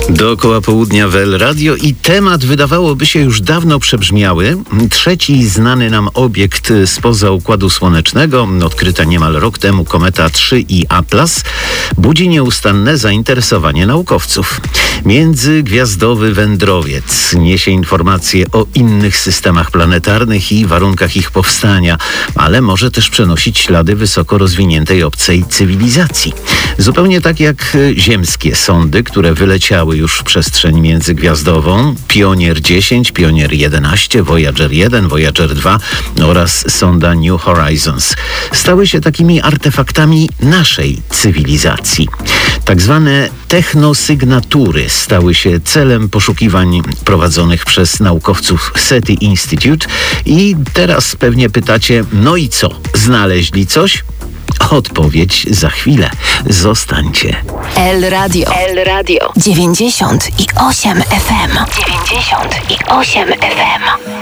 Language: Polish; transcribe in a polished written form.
Dookoła południa w El Radio i temat wydawałoby się już dawno przebrzmiały. Trzeci znany nam obiekt spoza Układu Słonecznego, odkryta niemal rok temu kometa 3I Atlas, budzi nieustanne zainteresowanie naukowców. Międzygwiazdowy wędrowiec niesie informacje o innych systemach planetarnych i warunkach ich powstania, ale może też przenosić ślady wysoko rozwiniętej obcej cywilizacji. Zupełnie tak jak ziemskie sondy, które wyleciały już w przestrzeń międzygwiazdową, Pionier 10, Pionier 11, Voyager 1, Voyager 2 oraz sonda New Horizons stały się takimi artefaktami naszej cywilizacji. Tak zwane technosygnatury stały się celem poszukiwań prowadzonych przez naukowców SETI Institute i teraz pewnie pytacie, no i co? Znaleźli coś? Odpowiedź za chwilę. Zostańcie. El Radio 98 FM. 98 FM.